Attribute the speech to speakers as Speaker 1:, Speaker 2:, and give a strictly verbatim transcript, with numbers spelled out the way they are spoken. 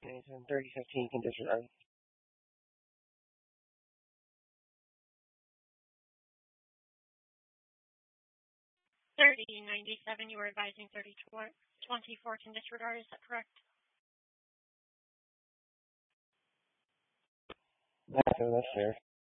Speaker 1: And thirty fifteen can disregard.
Speaker 2: thirty ninety-seven, you were advising thirty twenty-four can disregard, is that correct?
Speaker 1: That's, that's fair.